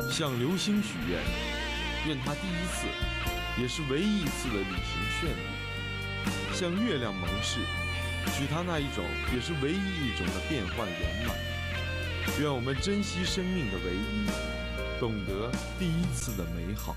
向流星许愿，愿它第一次，也是唯一一次的旅行绚丽；向月亮盟誓，许它那一种，也是唯一一种的变幻圆满。愿我们珍惜生命的唯一，懂得第一次的美好。